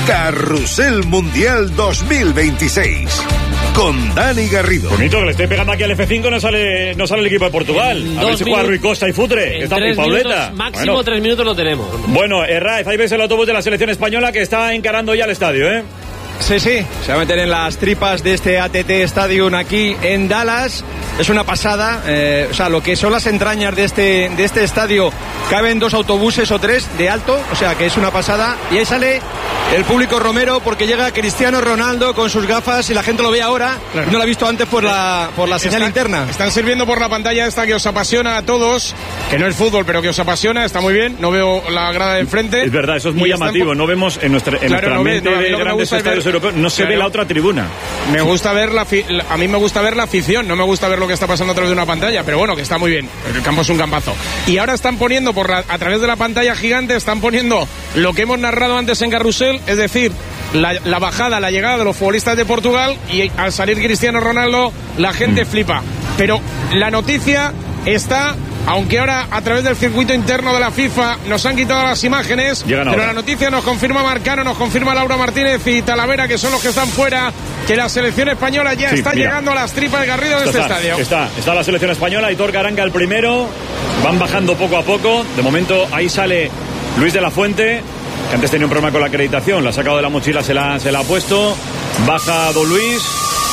Carrusel Mundial 2026 con Dani Garrido. Bonito que le estoy pegando aquí al F5, no sale el equipo de Portugal. A ver si juega Rui Costa y Futre, que está muy Pauleta. Máximo 3 minutos lo tenemos. Bueno, Herraiz, ahí ves el autobús de la selección española que está encarando ya el estadio, ¿eh? Sí, se va a meter en las tripas de este ATT Stadium aquí en Dallas. Es una pasada, o sea, lo que son las entrañas de este estadio, caben 2 autobuses o 3 de alto, o sea que es una pasada. Y ahí sale el público romero porque llega Cristiano Ronaldo con sus gafas y la gente lo ve ahora, claro. No lo ha visto antes por la señal interna. Están sirviendo por la pantalla esta que os apasiona a todos, que no es fútbol, pero que os apasiona, está muy bien. No veo la grada de enfrente. Es verdad, eso es muy llamativo, no vemos en nuestra mente de grandes estadios europeos, no se ve la otra tribuna. Me gusta ver a mí me gusta ver la afición, no me gusta ver lo que está pasando a través de una pantalla, pero bueno, que está muy bien. El campo es un campazo. Y ahora están poniendo a través de la pantalla gigante, están poniendo lo que hemos narrado antes en Carrusel, es decir, la bajada, la llegada de los futbolistas de Portugal, y al salir Cristiano Ronaldo, la gente flipa. Pero la noticia está, aunque ahora a través del circuito interno de la FIFA nos han quitado las imágenes, pero la noticia nos confirma Marcano, nos confirma Laura Martínez y Talavera, que son los que están fuera, que la selección española ya está llegando a las tripas de Garrido de este estadio. Está la selección española, Aitor Garanga el primero, van bajando poco a poco, de momento ahí sale Luis de la Fuente, que antes tenía un problema con la acreditación, la ha sacado de la mochila, se la ha puesto, baja Don Luis,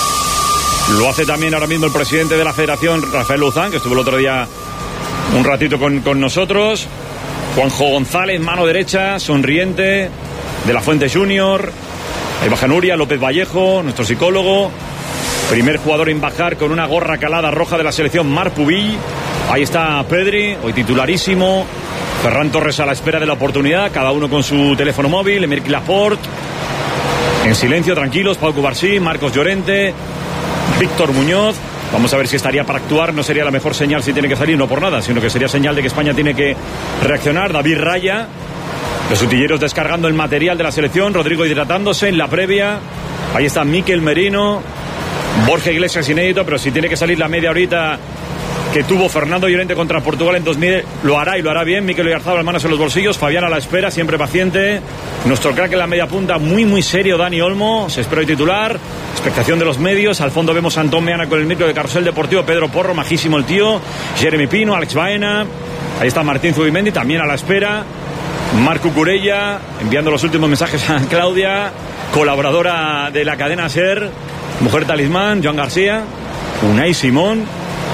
lo hace también ahora mismo el presidente de la federación, Rafael Luzán, que estuvo el otro día un ratito con nosotros. Juanjo González, mano derecha, sonriente, de la Fuente Junior. Ahí baja Nuria, López Vallejo, nuestro psicólogo. Primer jugador en bajar con una gorra calada roja de la selección, Marc Pubill. Ahí está Pedri, hoy titularísimo. Ferran Torres a la espera de la oportunidad, cada uno con su teléfono móvil. Emerick Laporte, en silencio, tranquilos. Pau Cubarsí, Marcos Llorente, Víctor Muñoz. Vamos a ver si estaría para actuar. No sería la mejor señal si tiene que salir, no por nada, sino que sería señal de que España tiene que reaccionar. David Raya, los utilleros descargando el material de la selección. Rodrigo hidratándose en la previa. Ahí está Mikel Merino, Borja Iglesias inédito, pero si tiene que salir la media horita que tuvo Fernando Llorente contra Portugal en 2000, lo hará y lo hará bien. Mikel Oyarzabal, manos en los bolsillos. Fabián a la espera, siempre paciente. Nuestro crack en la media punta, muy serio, Dani Olmo. Se espera el titular. Expectación de los medios. Al fondo vemos a Antón Meana con el micro de Carrusel Deportivo. Pedro Porro, majísimo el tío. Jeremy Pino, Alex Baena. Ahí está Martín Zubimendi, también a la espera. Marco Curella, enviando los últimos mensajes a Claudia, colaboradora de la cadena SER. Mujer talismán, Joan García. Unai Simón.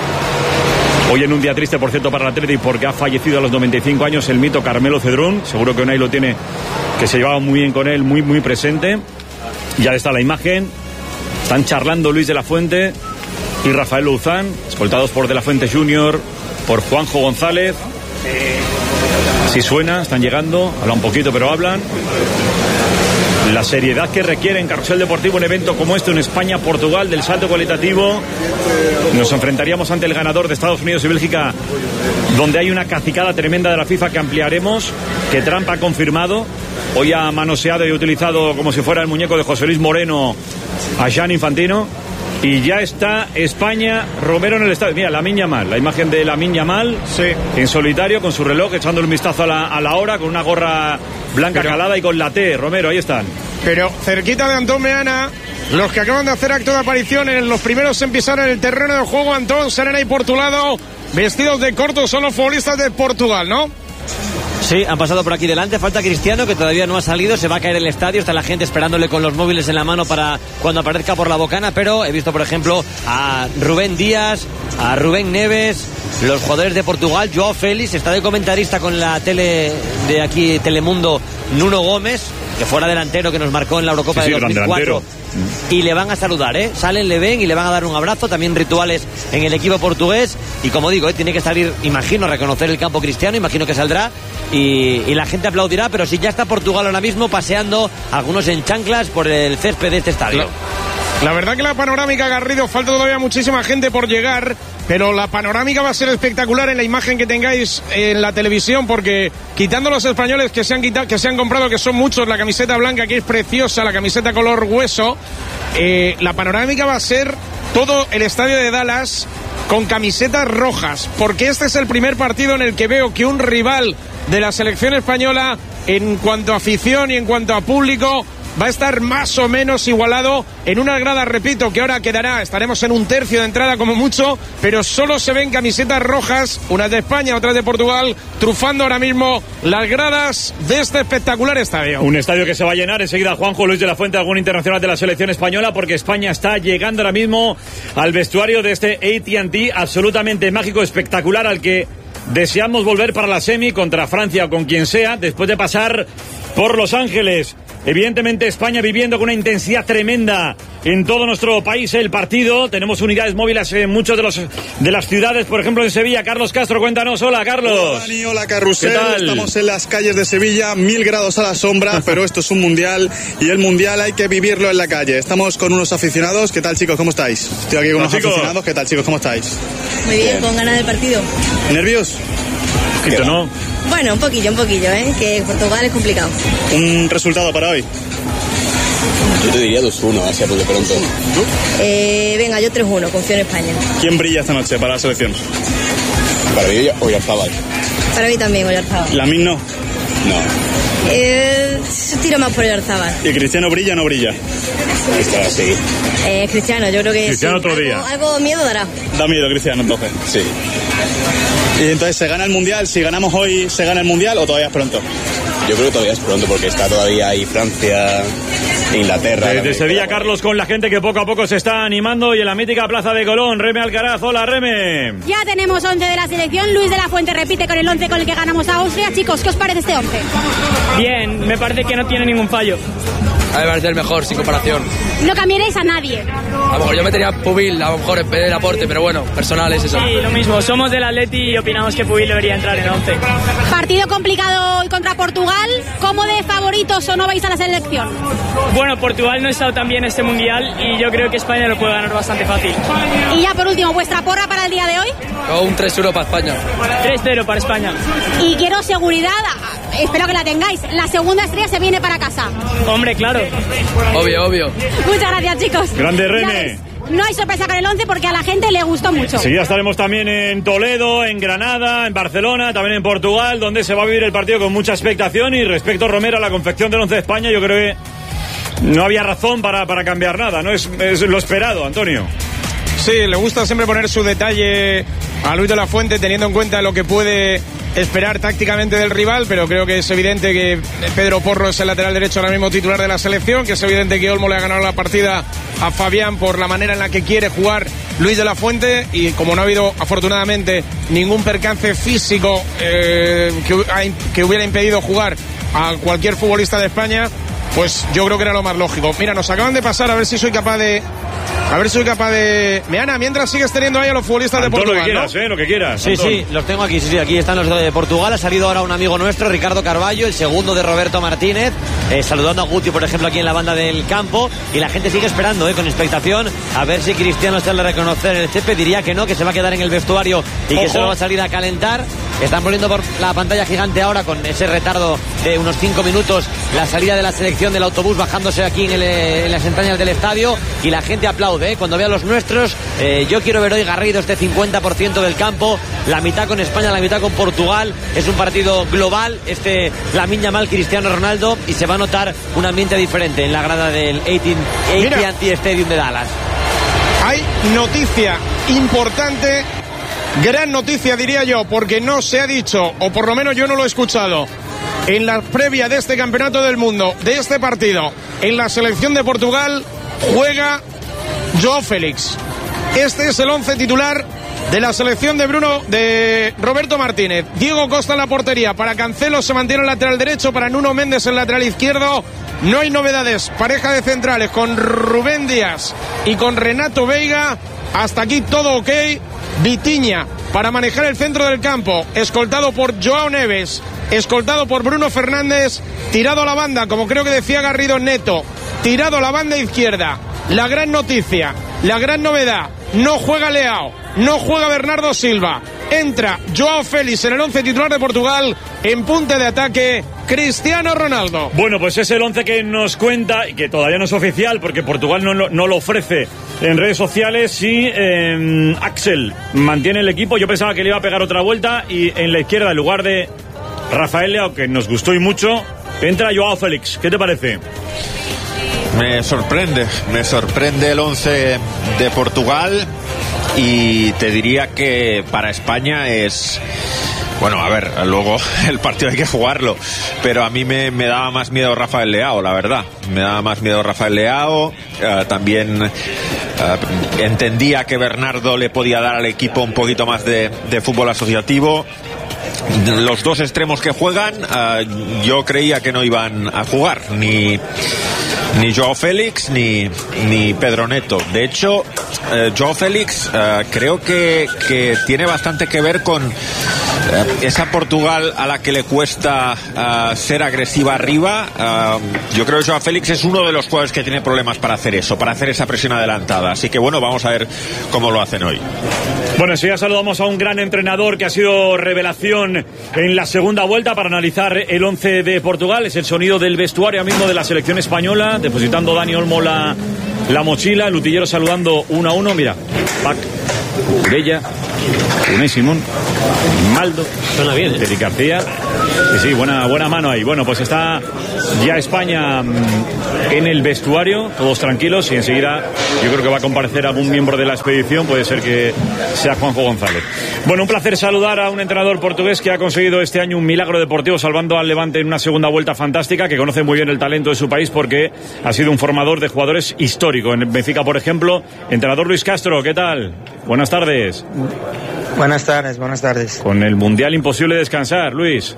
Hoy en un día triste, por cierto, para el Athletic, porque ha fallecido a los 95 años el mito Carmelo Cedrún. Seguro que Unai lo tiene, que se llevaba muy bien con él, muy presente. Ya está la imagen. Están charlando Luis de la Fuente y Rafael Luzán, escoltados por de la Fuente Junior, por Juanjo González. Si suena, están llegando, hablan un poquito, pero hablan. La seriedad que requiere en Carrusel Deportivo un evento como este en España, Portugal, del salto cualitativo. Nos enfrentaríamos ante el ganador de Estados Unidos y Bélgica, donde hay una cacicada tremenda de la FIFA que ampliaremos, que Trump ha confirmado. Hoy ha manoseado y utilizado como si fuera el muñeco de José Luis Moreno a Gianni Infantino. Y ya está España, Romero en el estadio. Mira, Lamine Yamal, la imagen de Lamine Yamal, en solitario, con su reloj, echando un vistazo a la hora, con una gorra blanca calada y con la T. Romero, ahí están. Pero cerquita de Antón Meana, los que acaban de hacer acto de aparición, en los primeros en pisar en el terreno de juego, Antón, Serena y Portulado, vestidos de corto, son los futbolistas de Portugal, ¿no? Sí, han pasado por aquí delante. Falta Cristiano, que todavía no ha salido. Se va a caer el estadio. Está la gente esperándole con los móviles en la mano para cuando aparezca por la bocana. Pero he visto, por ejemplo, a Rubén Díaz, a Rubén Neves, los jugadores de Portugal. Joao Félix está de comentarista con la tele de aquí, Telemundo, Nuno Gómez, que fuera delantero, que nos marcó en la Eurocopa de 2004. Y le van a saludar, salen, le ven y le van a dar un abrazo. También rituales en el equipo portugués. Y como digo, tiene que salir, imagino, reconocer el campo Cristiano. Imagino que saldrá y la gente aplaudirá. Pero si ya está Portugal ahora mismo paseando, algunos en chanclas, por el césped de este estadio. La verdad que la panorámica, Garrido, falta todavía muchísima gente por llegar, pero la panorámica va a ser espectacular en la imagen que tengáis en la televisión, porque quitando los españoles que se han comprado, que son muchos, la camiseta blanca, que es preciosa, la camiseta color hueso, la panorámica va a ser todo el estadio de Dallas con camisetas rojas, porque este es el primer partido en el que veo que un rival de la selección española, en cuanto a afición y en cuanto a público, va a estar más o menos igualado en unas gradas, repito, que ahora estaremos en un tercio de entrada como mucho, pero solo se ven camisetas rojas, unas de España, otras de Portugal, trufando ahora mismo las gradas de este espectacular estadio. Un estadio que se va a llenar enseguida, Juanjo Luis de la Fuente, algún internacional de la selección española, porque España está llegando ahora mismo al vestuario de este AT&T absolutamente mágico, espectacular, al que deseamos volver para la semi contra Francia o con quien sea, después de pasar por Los Ángeles. Evidentemente España viviendo con una intensidad tremenda en todo nuestro país el partido. Tenemos unidades móviles en muchos de las ciudades, por ejemplo en Sevilla. Carlos Castro, cuéntanos. Hola, Carlos. Hola, Dani, hola, Carrusel. ¿Qué tal? Estamos en las calles de Sevilla, 1000 grados a la sombra, pero esto es un mundial y el mundial hay que vivirlo en la calle. Estamos con unos aficionados. ¿Qué tal, chicos? ¿Cómo estáis? Estoy aquí con unos aficionados. ¿Qué tal, chicos? ¿Cómo estáis? Muy bien, con ganas del partido. ¿Nervios? ¿No? Bueno, un poquillo, que Portugal es complicado. ¿Un resultado para hoy? Yo te diría 2-1, así a de pronto. Venga, yo 3-1, confío en España. ¿Quién brilla esta noche para la selección? Para mí, Oyarzabal. Para mí también, Oyarzabal. ¿Lamine no? No. Tiro más por Oyarzabal. ¿Y Cristiano brilla o no brilla? Estará así. Cristiano, yo creo que Cristiano sí. otro día. Algo miedo dará. Da miedo Cristiano, entonces. Sí. Y entonces, ¿se gana el mundial? Si ganamos hoy, ¿se gana el mundial o todavía es pronto? Yo creo que todavía es pronto porque está todavía ahí Francia, Inglaterra. Desde Sevilla, Carlos, con la gente que poco a poco se está animando y en la mítica Plaza de Colón. Reme Alcaraz, hola, Reme. Ya tenemos 11 de la selección. Luis de la Fuente repite con el 11 con el que ganamos a Austria. Chicos, ¿qué os parece este 11? Bien, me parece que no tiene ningún fallo. A mí me parece el mejor, sin comparación. No cambiaréis a nadie. A lo mejor yo metería a Pubil, a lo mejor en vez del aporte, pero bueno, personal es eso. Sí, lo mismo. Somos del Atleti y opinamos que Pubil debería entrar en 11. Partido complicado hoy contra Portugal. ¿Cómo de favoritos o no vais a la selección? Bueno, Portugal no ha estado tan bien este mundial y yo creo que España lo puede ganar bastante fácil. Y ya por último, ¿vuestra porra para el día de hoy? O un 3-1 para España. 3-0 para España. Y quiero seguridad, espero que la tengáis. La segunda estrella se viene para casa. Hombre, claro. Obvio. Muchas gracias, chicos. Grande, Reme. No hay sorpresa con el 11 porque a la gente le gustó mucho. Sí, ya estaremos también en Toledo, en Granada, en Barcelona, también en Portugal, donde se va a vivir el partido con mucha expectación. Y respecto, Romero, a la confección del 11 de España, yo creo que no había razón para cambiar nada, ¿no? Es lo esperado, Antonio. Sí, le gusta siempre poner su detalle a Luis de la Fuente, teniendo en cuenta lo que puede esperar tácticamente del rival, pero creo que es evidente que Pedro Porro es el lateral derecho ahora mismo titular de la selección, que es evidente que Olmo le ha ganado la partida a Fabián por la manera en la que quiere jugar Luis de la Fuente, y como no ha habido afortunadamente ningún percance físico que hubiera impedido jugar a cualquier futbolista de España, pues yo creo que era lo más lógico. Mira, nos acaban de pasar, a ver si soy capaz de... Meana, mientras sigues teniendo ahí a los futbolistas de Portugal, lo que quieras, ¿no? lo que quieras. Sí, Antón. sí, los tengo aquí, sí, aquí están los de Portugal. Ha salido ahora un amigo nuestro, Ricardo Carballo, el segundo de Roberto Martínez, saludando a Guti, por ejemplo, aquí en la banda del campo, y la gente sigue esperando, con expectación, a ver si Cristiano se le reconoce en el césped. Diría que no, que se va a quedar en el vestuario y que solo va a salir a calentar. Están poniendo por la pantalla gigante ahora, con ese retardo de unos 5 minutos, la salida de la selección del autobús bajándose aquí en las entrañas del estadio, y la gente aplaude, cuando ve a los nuestros. Yo quiero ver hoy, Garrido, este 50% del campo, la mitad con España, la mitad con Portugal. Es un partido global, Lamine Yamal, Cristiano Ronaldo, y se va a notar un ambiente diferente en la grada del AT&T Stadium de Dallas. Hay noticia importante, gran noticia diría yo, porque no se ha dicho, o por lo menos yo no lo he escuchado, en la previa de este campeonato del mundo, de este partido, en la selección de Portugal juega Joao Félix. Este es el 11 titular de la selección de Roberto Martínez. Diego Costa en la portería. Para Cancelo se mantiene el lateral derecho. Para Nuno Méndez el lateral izquierdo. No hay novedades. Pareja de centrales con Rubén Díaz y con Renato Veiga. Hasta aquí todo ok. Vitinha para manejar el centro del campo, escoltado por Joao Neves, escoltado por Bruno Fernández, tirado a la banda, como creo que decía Garrido, Neto, tirado a la banda izquierda. La gran noticia, la gran novedad: no juega Leao, no juega Bernardo Silva, entra Joao Félix en el 11 titular de Portugal. En punta de ataque, Cristiano Ronaldo. Bueno, pues es el 11 que nos cuenta, y que todavía no es oficial porque Portugal no lo ofrece en redes sociales. Y Axel mantiene el equipo. Yo pensaba que le iba a pegar otra vuelta, y en la izquierda, en lugar de Rafael Leao, que nos gustó y mucho, entra Joao Félix. ¿Qué te parece? Me sorprende el 11 de Portugal y te diría que para España es... Bueno, a ver, luego el partido hay que jugarlo, pero a mí me daba más miedo Rafael Leao, la verdad. Me daba más miedo Rafael Leao. También entendía que Bernardo le podía dar al equipo un poquito más de fútbol asociativo. Los dos extremos que juegan, yo creía que no iban a jugar, ni Joao Félix ni Pedro Neto. De hecho, Joao Félix creo que tiene bastante que ver con esa Portugal a la que le cuesta ser agresiva arriba. Yo creo que Joao Félix es uno de los jugadores que tiene problemas para hacer eso, para hacer esa presión adelantada. Así que bueno, vamos a ver cómo lo hacen hoy. Bueno, sí, ya saludamos a un gran entrenador que ha sido revelación en la segunda vuelta para analizar el 11 de Portugal. Es el sonido del vestuario mismo de la selección española, depositando Dani Olmo la mochila, el utillero saludando 1 a 1. Mira, Pac, Urella, Unai Simón, Maldo, suena bien, Eric García. Sí, buena mano ahí. Bueno, pues está ya España en el vestuario, todos tranquilos, y enseguida yo creo que va a comparecer algún miembro de la expedición, puede ser que sea Juanjo González. Bueno, un placer saludar a un entrenador portugués que ha conseguido este año un milagro deportivo salvando al Levante en una segunda vuelta fantástica, que conoce muy bien el talento de su país porque ha sido un formador de jugadores histórico. En Benfica, por ejemplo, entrenador Luis Castro, ¿qué tal? Buenas tardes. Buenas tardes. Con el Mundial imposible descansar, Luis.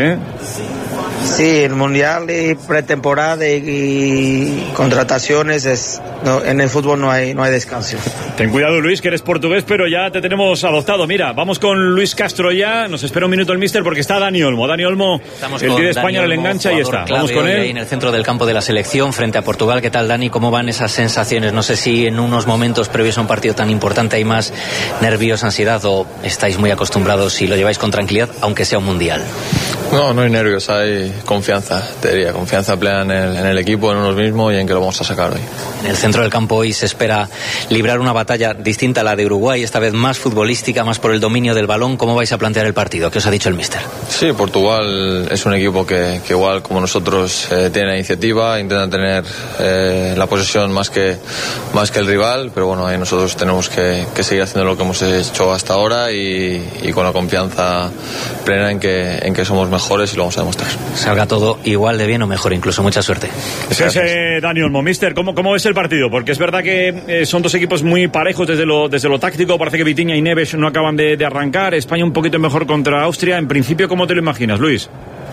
Sí, el Mundial y pretemporada y contrataciones en el fútbol no hay descanso. Ten cuidado, Luis, que eres portugués, pero ya te tenemos adoptado. Mira, vamos con Luis Castro ya. Nos espera un minuto el míster porque está Dani Olmo. Dani Olmo, el tío de España le engancha y está. Vamos con él. En el centro del campo de la selección frente a Portugal. ¿Qué tal, Dani? ¿Cómo van esas sensaciones? No sé si en unos momentos previos a un partido tan importante hay más nervios, ansiedad, o estáis muy acostumbrados y lo lleváis con tranquilidad, aunque sea un mundial. No hay nervios, hay confianza, te diría, confianza plena en el equipo, en uno mismo y en que lo vamos a sacar hoy. En el centro del campo hoy se espera librar una batalla distinta a la de Uruguay, esta vez más futbolística, más por el dominio del balón. ¿Cómo vais a plantear el partido? ¿Qué os ha dicho el míster? Sí, Portugal es un equipo que igual como nosotros tiene la iniciativa, intenta tener la posesión más que el rival, pero bueno, ahí nosotros tenemos que seguir haciendo lo que hemos hecho hasta ahora y con la confianza plena en que somos mejores y lo vamos a demostrar. Salga todo igual de bien o mejor, incluso. Mucha suerte. Ese es Dani Olmo. Mister, ¿cómo ves el partido? Porque es verdad que son dos equipos muy parejos desde lo táctico. Parece que Vitinha y Neves no acaban de arrancar. España un poquito mejor contra Austria. En principio, ¿cómo te lo imaginas, Luis?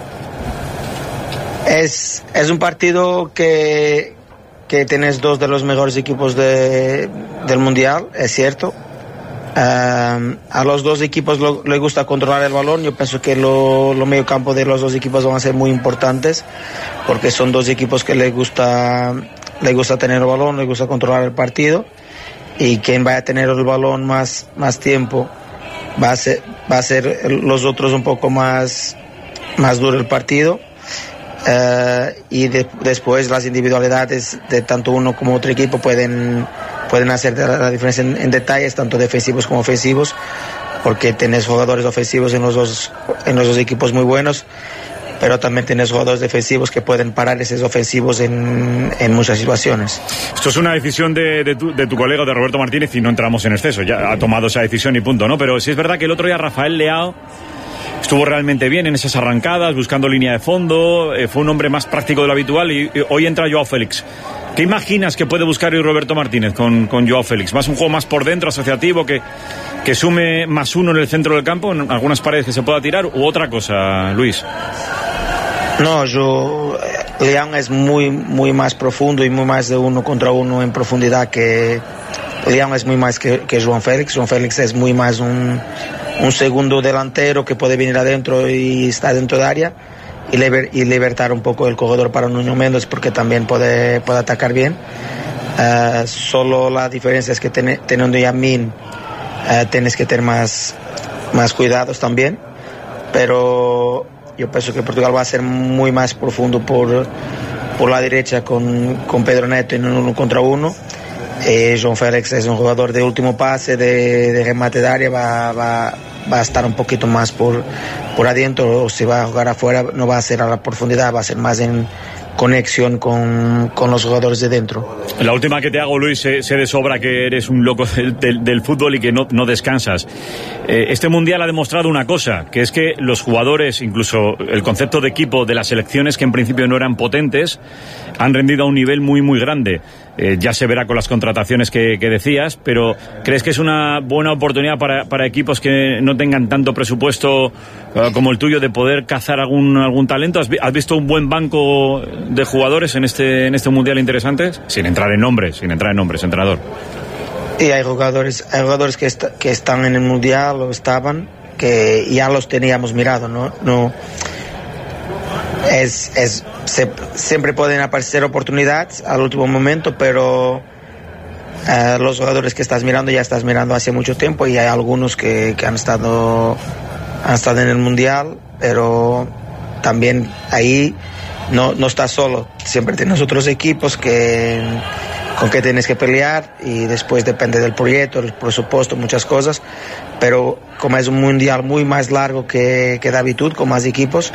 Es un partido que tienes dos de los mejores equipos del Mundial, es cierto. A los dos equipos les gusta controlar el balón. Yo pienso que los medio campo de los dos equipos van a ser muy importantes porque son dos equipos que les gusta tener el balón, les gusta controlar el partido, y quien vaya a tener el balón más tiempo va a ser los otros un poco más duro el partido. Y después las individualidades de tanto uno como otro equipo pueden hacer la diferencia en detalles, tanto defensivos como ofensivos, porque tenés jugadores ofensivos en los dos equipos muy buenos, pero también tienes jugadores defensivos que pueden parar esos ofensivos en muchas situaciones. Esto es una decisión de tu colega, de Roberto Martínez, y no entramos en exceso, ya ha tomado esa decisión y punto, ¿no? Pero sí es verdad que el otro día Rafael Leao estuvo realmente bien en esas arrancadas, buscando línea de fondo, fue un hombre más práctico de lo habitual, y hoy entra Joao Félix. ¿Qué imaginas que puede buscar hoy Roberto Martínez con Joao Félix? ¿Más un juego más por dentro, asociativo, que sume +1 en el centro del campo, en algunas paredes que se pueda tirar, u otra cosa, Luis? No, Leao es muy más profundo y muy más de 1 contra 1 en profundidad que... Leao es muy más que Joao Félix. Joao Félix es muy más un segundo delantero que puede venir adentro y está dentro de área y libertar un poco el corredor para Nuno Mendes, porque también puede atacar bien. Solo la diferencia es que teniendo Yamin tienes que tener más cuidados también, pero yo pienso que Portugal va a ser muy más profundo por la derecha con Pedro Neto en 1 contra 1. Joao Félix es un jugador de último pase, de remate de área, va a estar un poquito más por adentro, o si va a jugar afuera no va a ser a la profundidad, va a ser más en conexión con los jugadores de dentro. La última que te hago, Luis, sé de sobra que eres un loco del fútbol y que no descansas. Este Mundial ha demostrado una cosa, que es que los jugadores, incluso el concepto de equipo de las selecciones que en principio no eran potentes, han rendido a un nivel muy, muy grande. Ya se verá con las contrataciones que decías, pero ¿crees que es una buena oportunidad para equipos que no tengan tanto presupuesto como el tuyo de poder cazar algún talento? ¿Has visto un buen banco de jugadores en este Mundial interesantes? Sin entrar en nombres, entrenador. Y hay jugadores que están en el Mundial o estaban, que ya los teníamos mirado, ¿no? Siempre pueden aparecer oportunidades al último momento, pero los jugadores que estás mirando ya estás mirando hace mucho tiempo, y hay algunos que han estado en el Mundial, pero también ahí no estás solo, siempre tienes otros equipos con que tienes que pelear, y después depende del proyecto, el presupuesto, muchas cosas, pero como es un Mundial muy más largo que de habitude, con más equipos,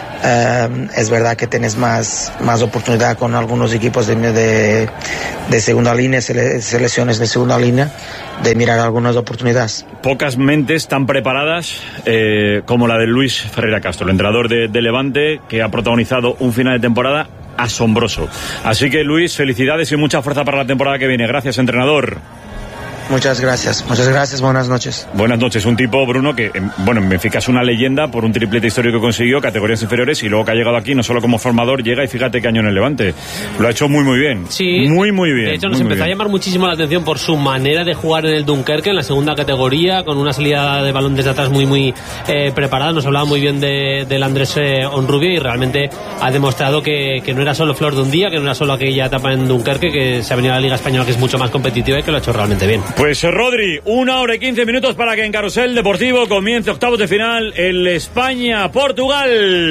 es verdad que tienes más oportunidad con algunos equipos de segunda línea, selecciones de segunda línea, de mirar algunas oportunidades. Pocas mentes tan preparadas como la de Luis Ferreira Castro, el entrenador de Levante, que ha protagonizado un final de temporada asombroso. Así que, Luis, felicidades y mucha fuerza para la temporada que viene. Gracias, entrenador. Muchas gracias, buenas noches. Buenas noches, un tipo, Bruno, que, en Benfica es una leyenda por un triplete histórico que consiguió, categorías inferiores, y luego que ha llegado aquí, no solo como formador, llega y fíjate qué año en el Levante. Lo ha hecho muy, muy bien. Sí. Muy, muy bien. De hecho, nos empezó a llamar muchísimo la atención por su manera de jugar en el Dunkerque, en la segunda categoría, con una salida de balón desde atrás muy, muy preparada. Nos hablaba muy bien del Andrés Onrubia, y realmente ha demostrado que no era solo flor de un día, que no era solo aquella etapa en Dunkerque, que se ha venido a la Liga Española, que es mucho más competitiva, y que lo ha hecho realmente bien. Pues Rodri, 1 hora y 15 minutos para que en Carrusel Deportivo comience octavos de final el España-Portugal.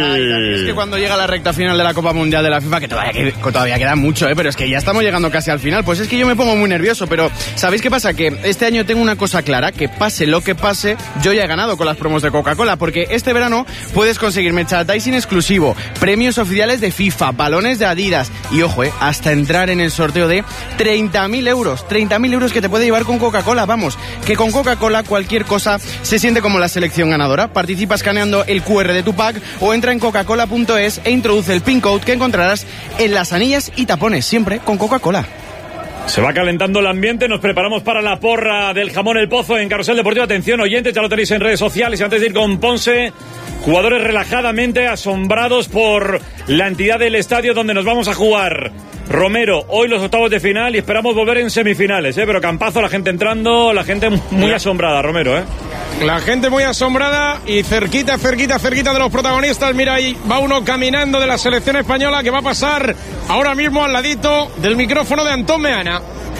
Es que cuando llega la recta final de la Copa Mundial de la FIFA, que todavía queda mucho, pero es que ya estamos llegando casi al final, pues es que yo me pongo muy nervioso, pero ¿sabéis qué pasa? Que este año tengo una cosa clara, que pase lo que pase, yo ya he ganado con las promos de Coca-Cola, porque este verano puedes conseguir merchandising exclusivo, premios oficiales de FIFA, balones de Adidas, y ojo, hasta entrar en el sorteo de 30.000 euros, 30.000 euros que te puede llevar con Coca-Cola. Vamos, que con Coca-Cola cualquier cosa se siente como la selección ganadora. Participa escaneando el QR de tu pack o entra en coca-cola.es e introduce el pin code que encontrarás en las anillas y tapones, siempre con Coca-Cola. Se va calentando el ambiente, nos preparamos para la porra del Jamón El Pozo en Carrusel Deportivo. Atención, oyentes, ya lo tenéis en redes sociales. Y antes de ir con Ponce, jugadores relajadamente asombrados por la entidad del estadio donde nos vamos a jugar. Romero, hoy los octavos de final, y esperamos volver en semifinales, pero campazo, la gente entrando, la gente muy asombrada, Romero, La gente muy asombrada y cerquita de los protagonistas. Mira, ahí va uno caminando de la selección española, que va a pasar ahora mismo al ladito del micrófono de Antón Meana.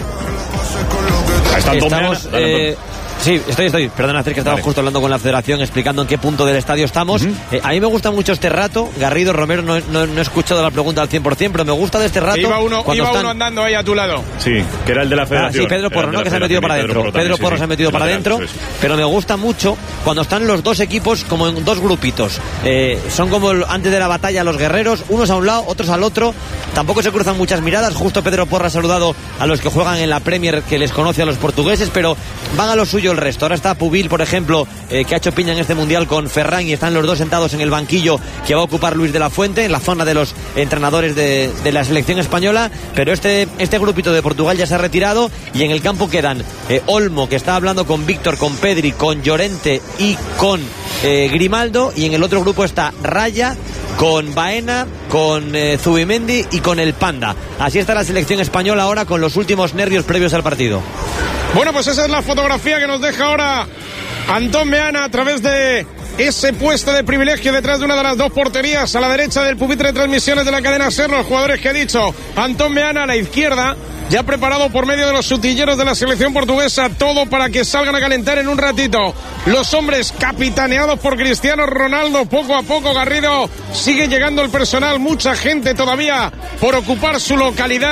Ahí está Antón Meana. Sí, estoy. Perdona, que estaba justo hablando con la federación, explicando en qué punto del estadio estamos. A mí me gusta mucho este rato. Garrido, Romero, no he escuchado la pregunta al 100%, pero me gusta de este rato. Iba uno andando ahí a tu lado. Sí, que era el de la federación. Sí, Pedro Porro, que se ha metido para adentro. Pedro Porro se ha metido para adentro, pero me gusta mucho cuando están los dos equipos como en dos grupitos. Son como antes de la batalla los guerreros, unos a un lado, otros al otro. Tampoco se cruzan muchas miradas. Justo Pedro Porro ha saludado a los que juegan en la Premier, que les conoce a los portugueses, pero van a lo suyo el resto. Ahora está Pubil, por ejemplo, que ha hecho piña en este Mundial con Ferran, y están los dos sentados en el banquillo que va a ocupar Luis de la Fuente, en la zona de los entrenadores de la selección española. Pero este grupito de Portugal ya se ha retirado, y en el campo quedan Olmo, que está hablando con Víctor, con Pedri, con Llorente y con Grimaldo, y en el otro grupo está Raya, con Baena, con Zubimendi y con el Panda. Así está la selección española ahora, con los últimos nervios previos al partido. Bueno, pues esa es la fotografía que nos deja ahora Antón Meana a través de ese puesto de privilegio detrás de una de las dos porterías, a la derecha del pupitre de transmisiones de la cadena SER. Los jugadores que ha dicho Antón Meana a la izquierda, ya preparado por medio de los sutilleros de la selección portuguesa, todo para que salgan a calentar en un ratito. Los hombres capitaneados por Cristiano Ronaldo. Poco a poco, Garrido, sigue llegando el personal, mucha gente todavía por ocupar su localidad.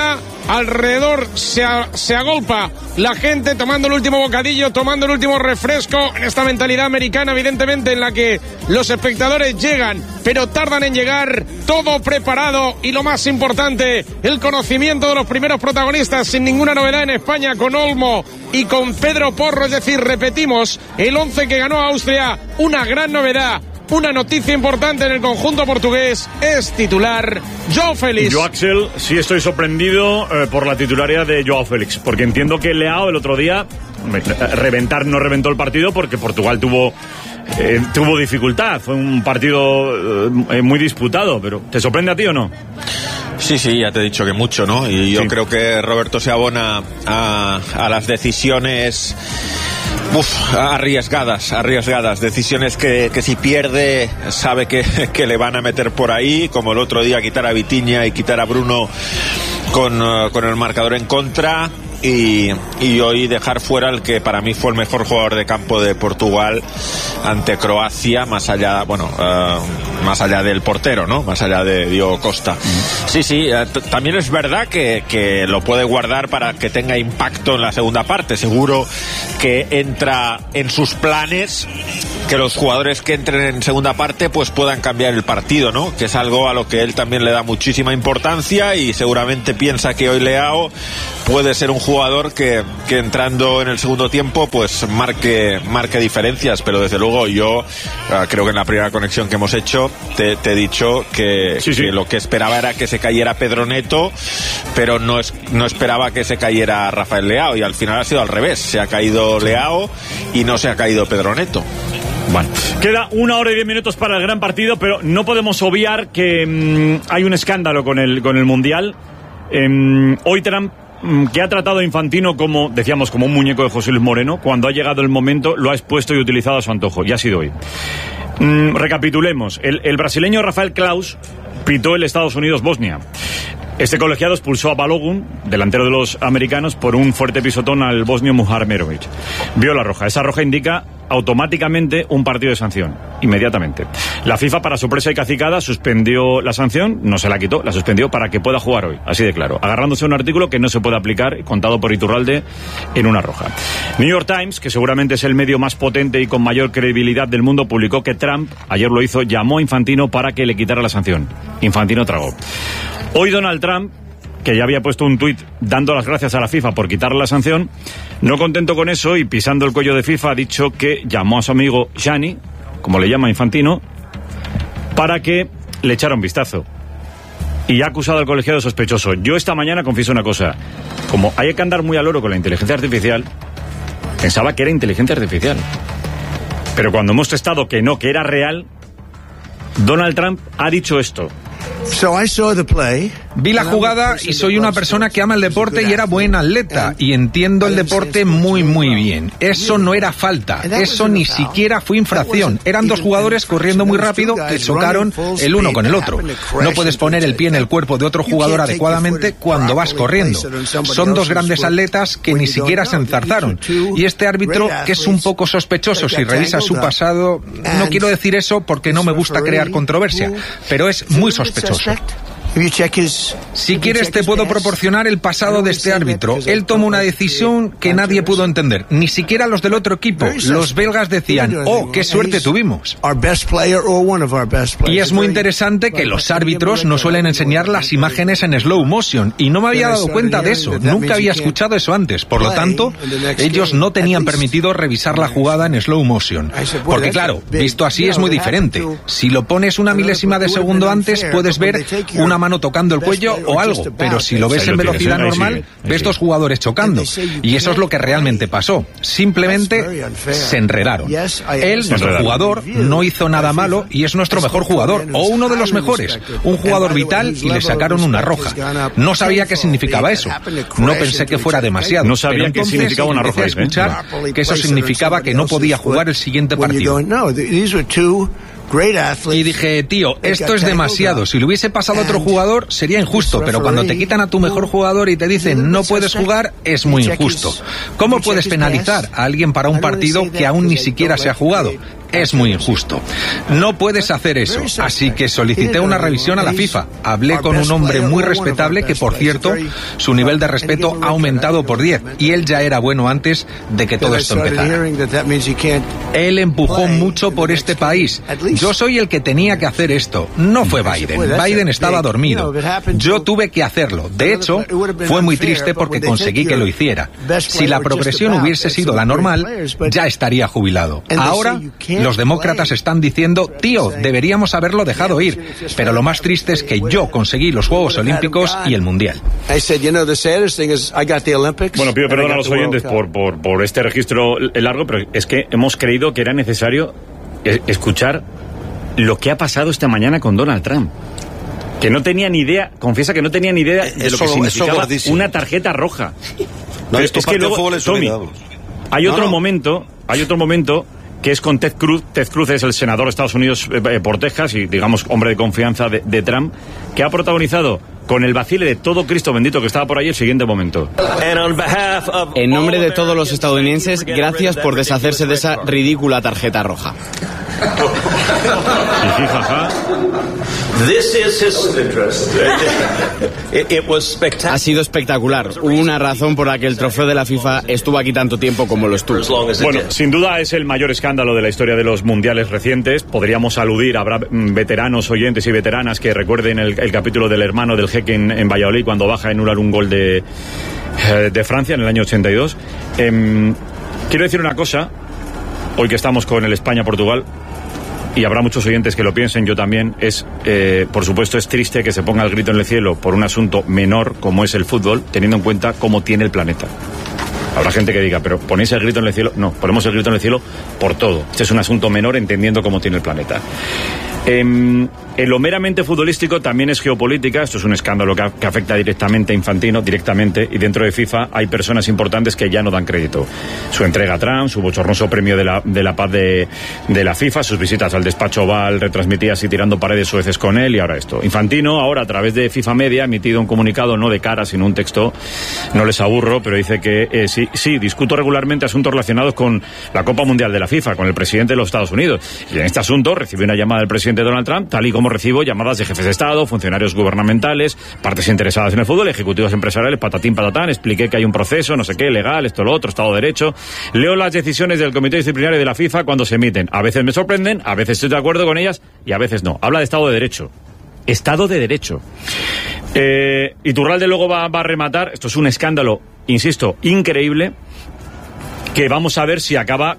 alrededor se agolpa la gente tomando el último bocadillo, tomando el último refresco, en esta mentalidad americana evidentemente en la que los espectadores llegan pero tardan en llegar, todo preparado y lo más importante, el conocimiento de los primeros protagonistas, sin ninguna novedad en España, con Olmo y con Pedro Porro, es decir, repetimos, el 11 que ganó Austria, una gran novedad. Una noticia importante en el conjunto portugués, es titular Joao Félix. Yo, Axel, sí estoy sorprendido por la titularidad de Joao Félix, porque entiendo que Leao el otro día, no reventó el partido porque Portugal tuvo dificultad, fue un partido muy disputado, pero ¿te sorprende a ti o no? Sí, ya te he dicho que mucho, ¿no? Y yo creo que Roberto se abona a las decisiones arriesgadas, decisiones que si pierde sabe que le van a meter por ahí, como el otro día quitar a Vitinha y quitar a Bruno con el marcador en contra. Y hoy dejar fuera el que para mí fue el mejor jugador de campo de Portugal ante Croacia, más allá del portero, ¿no? Más allá de Diogo Costa. Sí, también es verdad que lo puede guardar para que tenga impacto en la segunda parte. Seguro que entra en sus planes que los jugadores que entren en segunda parte pues puedan cambiar el partido, ¿no? Que es algo a lo que él también le da muchísima importancia y seguramente piensa que hoy Leao puede ser un jugador que entrando en el segundo tiempo pues marque diferencias, pero desde luego yo creo que en la primera conexión que hemos hecho te he dicho que lo que esperaba era que se cayera Pedro Neto, pero no esperaba que se cayera Rafael Leao, y al final ha sido al revés, se ha caído Leao y no se ha caído Pedro Neto. Bueno, queda 1 hora y 10 minutos para el gran partido, pero no podemos obviar que hay un escándalo con el Mundial. Hoy Trump, que ha tratado a Infantino como un muñeco de José Luis Moreno, cuando ha llegado el momento lo ha expuesto y utilizado a su antojo, y ha sido hoy. Recapitulemos, el brasileño Rafael Claus pitó el Estados Unidos-Bosnia. Este colegiado expulsó a Balogun, delantero de los americanos, por un fuerte pisotón al bosnio Muharmerovic. Vio la roja. Esa roja indica automáticamente un partido de sanción, inmediatamente. La FIFA, para sorpresa y cacicada, suspendió la sanción, no se la quitó, la suspendió para que pueda jugar hoy, así de claro, agarrándose a un artículo que no se puede aplicar, contado por Iturralde, en una roja. New York Times, que seguramente es el medio más potente y con mayor credibilidad del mundo, publicó que Trump, ayer lo hizo, llamó a Infantino para que le quitara la sanción. Infantino tragó. Hoy Donald Trump, que ya había puesto un tuit dando las gracias a la FIFA por quitarle la sanción, no contento con eso y pisando el cuello de FIFA, ha dicho que llamó a su amigo Gianni, como le llama Infantino, para que le echara un vistazo. Y ha acusado al colegiado de sospechoso. Yo esta mañana confieso una cosa, como hay que andar muy al loro con la inteligencia artificial, pensaba que era inteligencia artificial. Pero cuando hemos testado que no, que era real, Donald Trump ha dicho esto. Vi la jugada y soy una persona que ama el deporte y era buen atleta y entiendo el deporte muy bien. Eso no era falta, eso ni siquiera fue infracción. Eran dos jugadores corriendo muy rápido que chocaron el uno con el otro. No puedes poner el pie en el cuerpo de otro jugador adecuadamente cuando vas corriendo. Son dos grandes atletas que ni siquiera se enzarzaron. Y este árbitro, que es un poco sospechoso si revisa su pasado, no quiero decir eso porque no me gusta crear controversia, pero es muy sospechoso. Si quieres te puedo proporcionar el pasado de este árbitro. Él tomó una decisión que nadie pudo entender, ni siquiera los del otro equipo. Los belgas decían, ¡oh, qué suerte tuvimos! Y es muy interesante que los árbitros no suelen enseñar las imágenes en slow motion, y no me había dado cuenta de eso, nunca había escuchado eso antes. Por lo tanto, ellos no tenían permitido revisar la jugada en slow motion. Porque claro, visto así es muy diferente. Si lo pones una milésima de segundo antes, puedes ver una mano tocando el cuello o algo, pero si lo ves en velocidad normal, ves dos jugadores chocando, y eso es lo que realmente pasó. Simplemente se enredaron. Él, nuestro jugador, no hizo nada malo y es nuestro mejor jugador, o uno de los mejores, un jugador vital, y le sacaron una roja. No sabía qué significaba eso, no pensé que fuera demasiado. No sabía qué significaba una roja. Escuchar que eso significaba que no podía jugar el siguiente partido. Y dije, tío, esto es demasiado. Si le hubiese pasado a otro jugador sería injusto, pero cuando te quitan a tu mejor jugador y te dicen no puedes jugar, es muy injusto. ¿Cómo puedes penalizar a alguien para un partido que aún ni siquiera se ha jugado? es muy injusto. No puedes hacer eso, así que solicité una revisión a la FIFA. Hablé con un hombre muy respetable que, por cierto, su nivel de respeto ha aumentado por 10 y él ya era bueno antes de que todo esto empezara. Él empujó mucho por este país. Yo soy el que tenía que hacer esto. No fue Biden. Biden estaba dormido. Yo tuve que hacerlo. De hecho, fue muy triste porque conseguí que lo hiciera. Si la progresión hubiese sido la normal, ya estaría jubilado. Ahora, los demócratas están diciendo, tío, deberíamos haberlo dejado ir. Pero lo más triste es que yo conseguí los Juegos Olímpicos y el Mundial. Bueno, pido perdón a los oyentes por este registro largo, pero es que hemos creído que era necesario escuchar lo que ha pasado esta mañana con Donald Trump. Que no tenía ni idea, confiesa que no tenía ni idea de lo que significaba una tarjeta roja. No, es que luego, Tommy, hay otro momento que es con Ted Cruz. Ted Cruz es el senador de Estados Unidos por Texas y, digamos, hombre de confianza de Trump, que ha protagonizado con el vacile de todo Cristo bendito que estaba por ahí el siguiente momento. En nombre de todos los estadounidenses, gracias por deshacerse de esa ridícula tarjeta roja. Ha sido espectacular. Hubo una razón por la que el trofeo de la FIFA estuvo aquí tanto tiempo como lo estuvo. Bueno, sin duda es el mayor escándalo de la historia de los mundiales recientes. Podríamos aludir, habrá veteranos, oyentes y veteranas que recuerden el capítulo del hermano del jeque en Valladolid cuando baja a anular un gol de Francia en el año 82. Quiero decir una cosa, hoy que estamos con el España-Portugal, y habrá muchos oyentes que lo piensen, yo también, por supuesto es triste que se ponga el grito en el cielo por un asunto menor como es el fútbol, teniendo en cuenta cómo tiene el planeta. Habrá gente que diga, pero ¿ponéis el grito en el cielo? No, ponemos el grito en el cielo por todo. Este es un asunto menor entendiendo cómo tiene el planeta. En lo meramente futbolístico también es geopolítica. Esto es un escándalo que afecta directamente a Infantino, directamente, y dentro de FIFA hay personas importantes que ya no dan crédito. Su entrega a Trump, su bochornoso premio de la paz de la FIFA, sus visitas al despacho Oval retransmitidas y tirando paredes sueces con él, y ahora esto. Infantino ahora a través de FIFA Media ha emitido un comunicado, no de cara sino un texto, no les aburro, pero dice que sí, discuto regularmente asuntos relacionados con la Copa Mundial de la FIFA, con el presidente de los Estados Unidos, y en este asunto recibió una llamada del presidente Donald Trump, tal y como recibo llamadas de jefes de Estado, funcionarios gubernamentales, partes interesadas en el fútbol, ejecutivos empresariales, patatín, patatán. Expliqué que hay un proceso, no sé qué, legal, esto, lo otro, Estado de Derecho. Leo las decisiones del Comité Disciplinario de la FIFA cuando se emiten. A veces me sorprenden, a veces estoy de acuerdo con ellas y a veces no. Habla de Estado de Derecho. Estado de Derecho. Iturralde luego va a rematar. Esto es un escándalo, insisto, increíble, que vamos a ver si acaba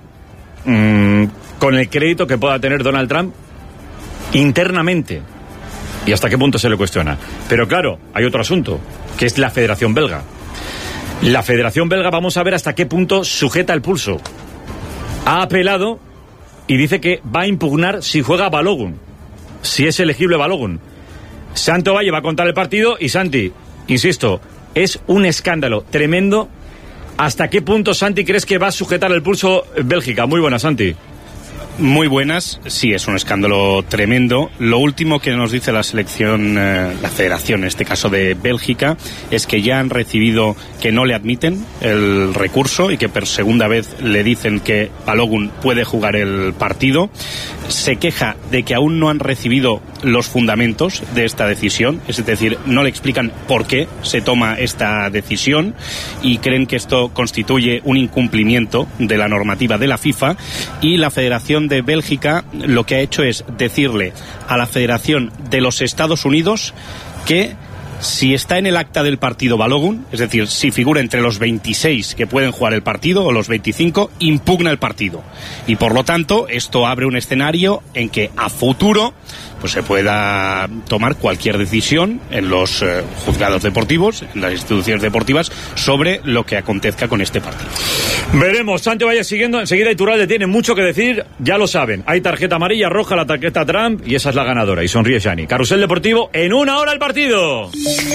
con el crédito que pueda tener Donald Trump internamente y hasta qué punto se le cuestiona. Pero claro, hay otro asunto, que es la Federación Belga. La Federación Belga, vamos a ver hasta qué punto sujeta el pulso. Ha apelado y dice que va a impugnar si juega Balogun, si es elegible Balogun. Santo Valle va a contar el partido y Santi, insisto, es un escándalo tremendo. ¿Hasta qué punto, Santi, crees que va a sujetar el pulso Bélgica? Muy buena, Santi. Muy buenas, sí, es un escándalo tremendo. Lo último que nos dice la selección, la federación, en este caso de Bélgica, es que ya han recibido que no le admiten el recurso y que por segunda vez le dicen que Balogun puede jugar el partido. Se queja de que aún no han recibido los fundamentos de esta decisión, es decir, no le explican por qué se toma esta decisión y creen que esto constituye un incumplimiento de la normativa de la FIFA, y la Federación de Bélgica lo que ha hecho es decirle a la Federación de los Estados Unidos que si está en el acta del partido Balogun, es decir, si figura entre los 26 que pueden jugar el partido o los 25, impugna el partido. Y por lo tanto, esto abre un escenario en que a futuro pues se pueda tomar cualquier decisión en los juzgados deportivos, en las instituciones deportivas, sobre lo que acontezca con este partido. Veremos. Santi vaya siguiendo. Enseguida Iturralde tiene mucho que decir. Ya lo saben. Hay tarjeta amarilla, roja, la tarjeta Trump, y esa es la ganadora. Y sonríe Gianni. Carrusel Deportivo, en 1 hora el partido.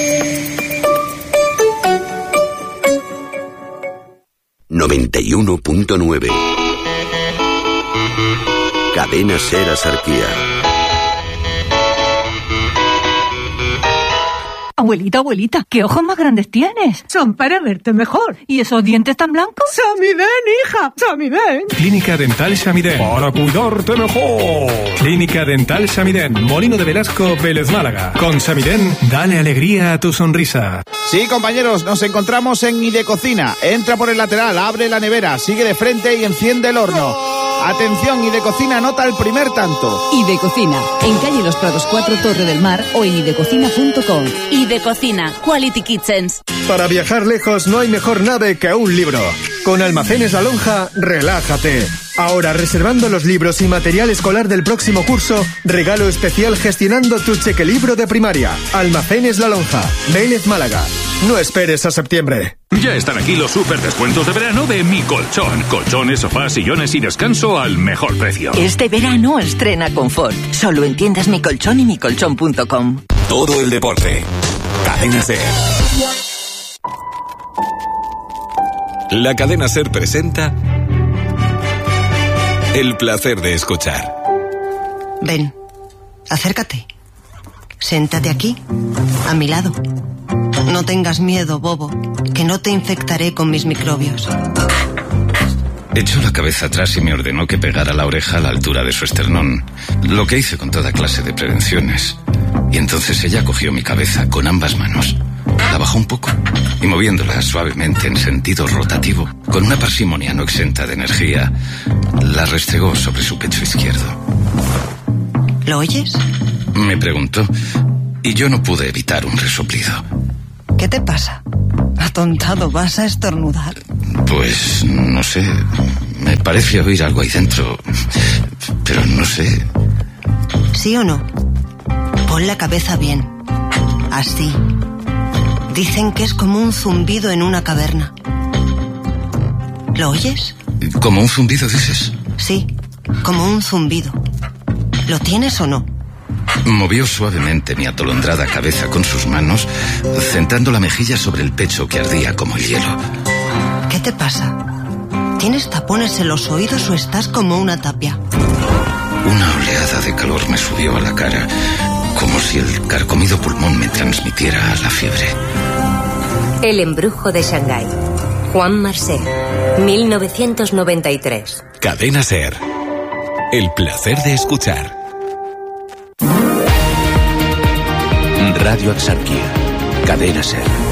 ...91.9... Cadena Ser Sarquía. Abuelita, ¿qué ojos más grandes tienes? Son para verte mejor. ¿Y esos dientes tan blancos? Samiden, hija, Samiden. Clínica Dental Samiden. Para cuidarte mejor. Clínica Dental Samiden. Molino de Velasco, Vélez Málaga. Con Samiden, dale alegría a tu sonrisa. Sí, compañeros, nos encontramos en Idecocina. Entra por el lateral, abre la nevera, sigue de frente y enciende el horno. Atención, Idecocina anota el primer tanto. Idecocina, en calle Los Prados 4, Torre del Mar, o en idecocina.com. Idecocina, Quality Kitchens. Para viajar lejos no hay mejor nave que un libro. Con Almacenes La Lonja, relájate. Ahora, reservando los libros y material escolar del próximo curso, regalo especial gestionando tu chequelibro de primaria. Almacenes La Lonja, Vélez Málaga. No esperes a septiembre. Ya están aquí los super descuentos de verano de Mi Colchón. Colchones, sofás, sillones y descanso al mejor precio. Este verano estrena confort. Solo en tiendas Mi Colchón y micolchón.com. Todo el deporte. Cadena SER. La Cadena SER presenta El placer de escuchar. Ven, acércate. Siéntate aquí, a mi lado. No tengas miedo, bobo, que no te infectaré con mis microbios. Echó la cabeza atrás y me ordenó que pegara la oreja a la altura de su esternón, lo que hice con toda clase de prevenciones. Y entonces ella cogió mi cabeza con ambas manos, la bajó un poco y moviéndola suavemente en sentido rotativo, con una parsimonia no exenta de energía, la restregó sobre su pecho izquierdo. ¿Lo oyes? Me preguntó, y yo no pude evitar un resoplido. ¿Qué te pasa? Atontado, ¿vas a estornudar? Pues no sé, me parece oír algo ahí dentro, pero no sé. ¿Sí o no? Pon la cabeza bien, así. Dicen que es como un zumbido en una caverna. ¿Lo oyes? ¿Como un zumbido dices? Sí, como un zumbido. ¿Lo tienes o no? Movió suavemente mi atolondrada cabeza con sus manos, sentando la mejilla sobre el pecho que ardía como el hielo. ¿Qué te pasa? ¿Tienes tapones en los oídos o estás como una tapia? Una oleada de calor me subió a la cara, como si el carcomido pulmón me transmitiera la fiebre. El embrujo de Shanghái. Juan Marcel, 1993. Cadena SER. El placer de escuchar. Radio Axarquía. Cadena SER.